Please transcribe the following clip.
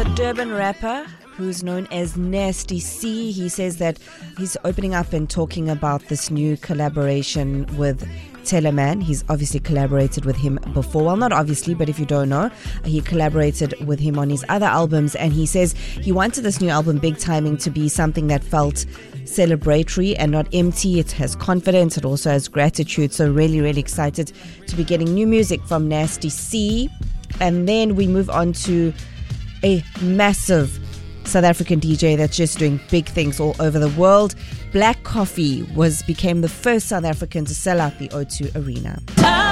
the Durban rapper who's known as Nasty C. He says that he's opening up and talking about this new collaboration with Teleman. He's obviously collaborated with him before. Well, not obviously, but if you don't know, he collaborated with him on his other albums. And he says he wanted this new album, Big Timing, to be something that felt celebratory and not empty. It has confidence. It also has gratitude. So really, really excited to be getting new music from Nasty C. And then we move on to a massive South African DJ that's just doing big things all over the world. Black Coffee became the first South African to sell out the O2 Arena.